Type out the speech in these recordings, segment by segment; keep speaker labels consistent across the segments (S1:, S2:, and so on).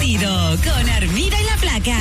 S1: Divertido con Armida y la Flaca.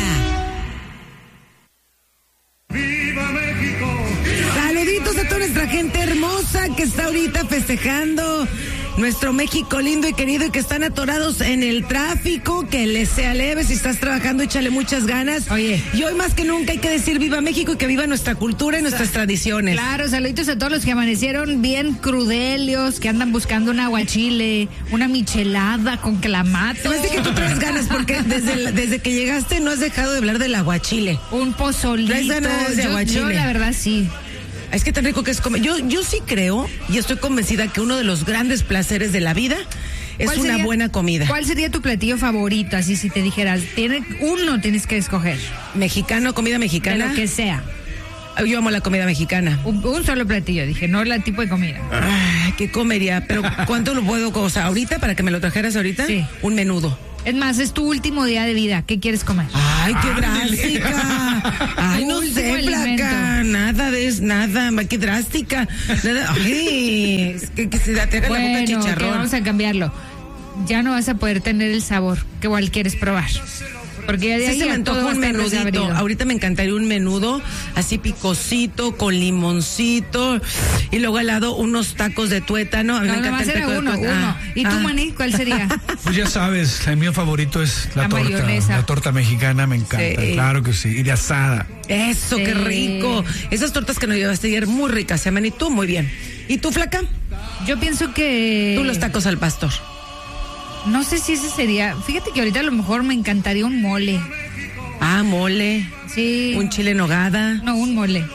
S2: ¡Viva México!
S3: Saluditos a toda nuestra gente hermosa que está ahorita festejando nuestro México lindo y querido y que están atorados en el tráfico, que les sea leve, si estás trabajando échale muchas ganas.
S4: Oye.
S3: Y hoy más que nunca hay que decir viva México y que viva nuestra cultura y nuestras tradiciones.
S4: Claro, saluditos a todos los que amanecieron bien crudelios, que andan buscando un aguachile, una michelada con clamato.
S3: Se me hace que tú traes ganas porque desde que llegaste no has dejado de hablar del aguachile.
S4: Un pozolito.
S3: Traes ganas de aguachile.
S4: Yo la verdad sí.
S3: Es que tan rico que es comer. Yo sí creo y estoy convencida que uno de los grandes placeres de la vida es una buena comida.
S4: ¿Cuál sería tu platillo favorito? Así si te dijeras, tienes que escoger.
S3: Mexicano, comida mexicana.
S4: De lo que sea.
S3: Yo amo la comida mexicana.
S4: Un solo platillo, dije, no el tipo de comida.
S3: Ay, ¿qué comería? Pero ¿cuánto lo puedo? O sea, ahorita, para que me lo trajeras ahorita.
S4: Sí.
S3: Un menudo.
S4: Es más, es tu último día de vida. ¿Qué quieres comer?
S3: Ay, qué drástica. Ay, no sé, Flaca. Nada, qué drástica. Nada. Ay, es que se te haga la boca chicharrón.
S4: Vamos a cambiarlo. Ya no vas a poder tener el sabor que igual quieres probar. Porque ya de ahí
S3: se me antoja un menudito.
S4: Desabrido.
S3: Ahorita me encantaría un menudo así picosito, con limoncito y luego al lado unos tacos de tuétano. A mí me encanta el taco de tuétano.
S4: Uno. ¿Y tú, Maní, cuál sería?
S5: Pues ya sabes, el mío favorito es la torta.
S4: Mayonesa.
S5: La torta mexicana me encanta,
S3: Sí.
S5: claro que sí. Y de asada.
S3: Eso, qué rico. Esas tortas que nos llevaste ayer, muy ricas, se llaman. Y tú, muy bien. ¿Y tú, Flaca?
S4: Yo pienso que...
S3: Tú los tacos al pastor.
S4: No sé si ese sería... Fíjate que ahorita a lo mejor me encantaría un mole.
S3: Ah, mole.
S4: Sí.
S3: Un chile en nogada.
S4: No, un mole.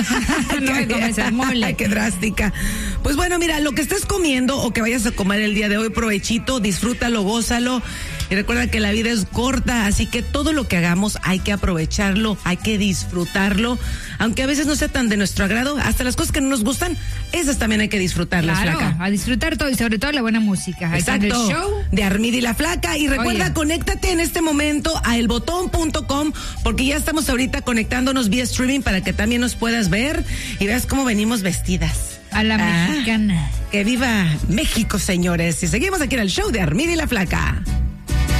S4: No me comes el mole.
S3: Qué drástica. Pues bueno, mira, lo que estés comiendo o que vayas a comer el día de hoy, provechito, disfrútalo, gózalo. Y recuerda que la vida es corta, así que todo lo que hagamos hay que aprovecharlo, hay que disfrutarlo. Aunque a veces no sea tan de nuestro agrado, hasta las cosas que no nos gustan, esas también hay que disfrutarlas,
S4: Claro,
S3: Flaca.
S4: a disfrutar todo y sobre todo la buena música. Ahí está el
S3: Exacto,
S4: show.
S3: de Armida y la Flaca. Y recuerda,
S4: Oye.
S3: conéctate en este momento a elbotón.com porque ya estamos ahorita conectándonos vía streaming para que también nos puedas ver y veas cómo venimos vestidas.
S4: A la mexicana.
S3: Que viva México, señores. Y seguimos aquí en el show de Armida y la Flaca.